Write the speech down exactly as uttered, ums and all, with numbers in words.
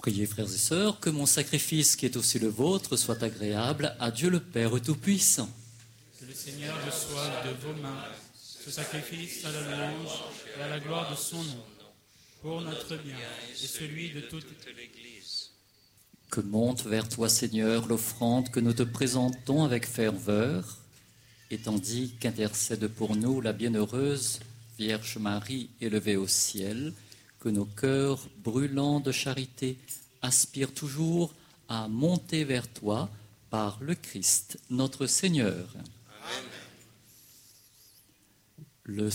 Priez, frères et sœurs, que mon sacrifice, qui est aussi le vôtre, soit agréable à Dieu le Père Tout-Puissant. Que le Seigneur reçoive de vos mains ce sacrifice à la louange et à la gloire de son nom, pour notre bien et celui de toute l'Église. Que monte vers toi, Seigneur, l'offrande que nous te présentons avec ferveur, et tandis qu'intercède pour nous la bienheureuse Vierge Marie élevée au ciel, que nos cœurs brûlants de charité aspirent toujours à monter vers toi par le Christ, notre Seigneur. Amen. Le